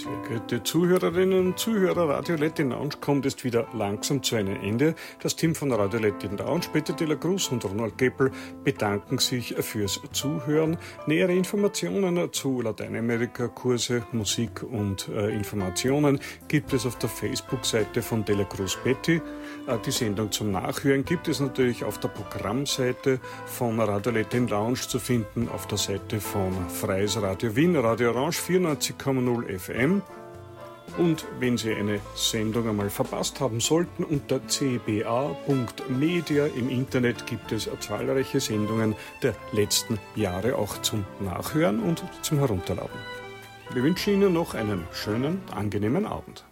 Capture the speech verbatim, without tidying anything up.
Sehr geehrte Zuhörerinnen und Zuhörer, Radio Latin Lounge kommt jetzt wieder langsam zu einem Ende. Das Team von Radio Latin Lounge, Peter de la Cruz und Ronald Keppel, bedanken sich fürs Zuhören. Nähere Informationen zu Lateinamerika-Kurse, Musik und äh, Informationen gibt es auf der Facebook-Seite von de la Cruz Betty. Äh, die Sendung zum Nachhören gibt es natürlich auf der Programmseite von Radio Latin Lounge zu finden, auf der Seite von Freies Radio Wien, Radio Orange vierundneunzig Komma null F M. Und wenn Sie eine Sendung einmal verpasst haben sollten, unter c b a punkt media im Internet gibt es zahlreiche Sendungen der letzten Jahre auch zum Nachhören und zum Herunterladen. Wir wünschen Ihnen noch einen schönen, angenehmen Abend.